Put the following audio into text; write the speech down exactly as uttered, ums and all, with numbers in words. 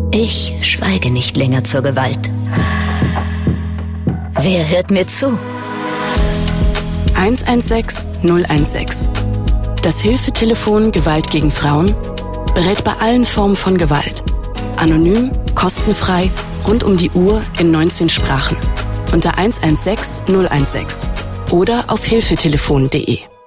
Ich schweige nicht länger zur Gewalt. Wer hört mir zu? eins eins sechs null eins sechs. Das Hilfetelefon Gewalt gegen Frauen berät bei allen Formen von Gewalt. Anonym, kostenfrei, rund um die Uhr in neunzehn Sprachen. Unter eins eins sechs null eins sechs oder auf hilfetelefon punkt de.